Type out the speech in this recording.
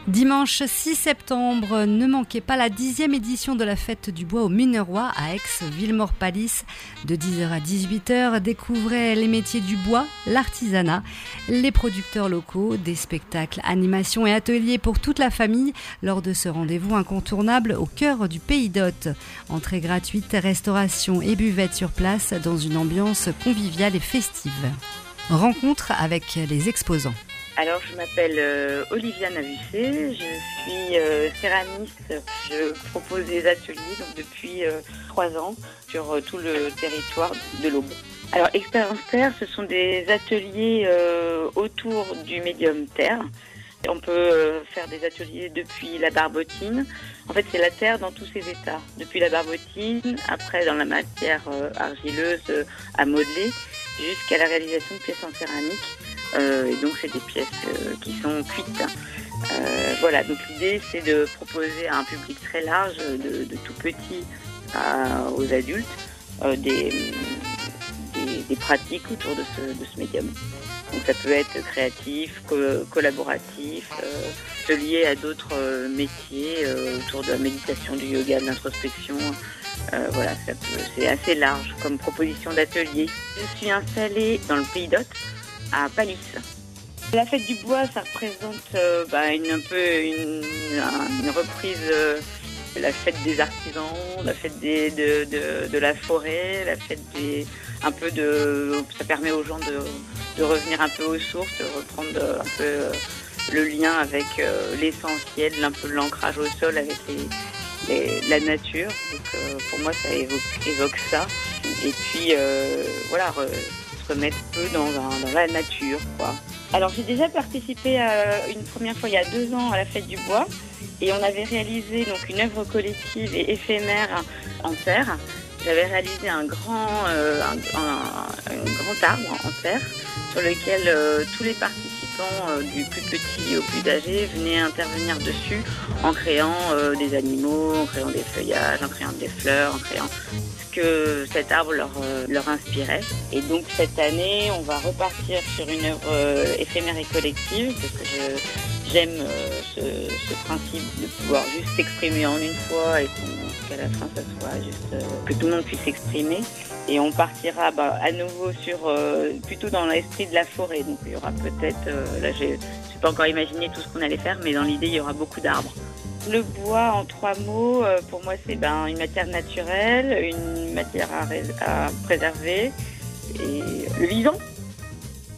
Dimanche 6 septembre, ne manquez pas la 10e édition de la Fête du Bois au Munerois à Aix, Villemort-Palisse. De 10h à 18h, découvrez les métiers du bois, l'artisanat, les producteurs locaux, des spectacles, animations et ateliers pour toute la famille lors de ce rendez-vous incontournable au cœur du Pays d'Hôte. Entrée gratuite, restauration et buvette sur place dans une ambiance conviviale et festive. Rencontre avec les exposants. Alors, je m'appelle Olivia Navusset, je suis céramiste. Je propose des ateliers depuis 3 ans sur tout le territoire de l'Aube. Alors, Expérience Terre, ce sont des ateliers autour du médium terre. On peut faire des ateliers depuis la barbotine. En fait, c'est la terre dans tous ses états. Depuis la barbotine, après dans la matière argileuse à modeler, jusqu'à la réalisation de pièces en céramique. Et donc c'est des pièces qui sont cuites. Voilà, donc l'idée c'est de proposer à un public très large, de tout petit aux adultes, des pratiques autour de ce médium. Donc ça peut être créatif, collaboratif, lié à d'autres métiers autour de la méditation, du yoga, de l'introspection. Voilà, c'est assez large comme proposition d'atelier. Je suis installée dans le Pays d'Hôte, à Palisse. La fête du bois, ça représente une reprise de la fête des artisans, la fête de la forêt, la fête ça permet aux gens de revenir un peu aux sources, de reprendre un peu le lien avec l'essentiel, un peu l'ancrage au sol avec la nature. Donc pour moi, ça évoque ça. Et puis voilà, remettre peu dans la nature, quoi. Alors j'ai déjà participé une première fois il y a 2 ans à la fête du bois et on avait réalisé donc une œuvre collective et éphémère en terre. J'avais réalisé un grand arbre en terre sur lequel tous les participants du plus petit au plus âgé venaient intervenir dessus en créant des animaux, en créant des feuillages, en créant des fleurs, en créant que cet arbre leur inspirait. Et donc cette année, on va repartir sur une œuvre éphémère et collective parce que j'aime ce principe de pouvoir juste s'exprimer en une fois et qu'à la fin, ça soit juste que tout le monde puisse s'exprimer. Et on partira à nouveau plutôt dans l'esprit de la forêt. Donc il y aura peut-être, là je n'ai pas encore imaginé tout ce qu'on allait faire, mais dans l'idée, il y aura beaucoup d'arbres. Le bois, en 3 mots, pour moi, c'est une matière naturelle, une matière à préserver et le vivant.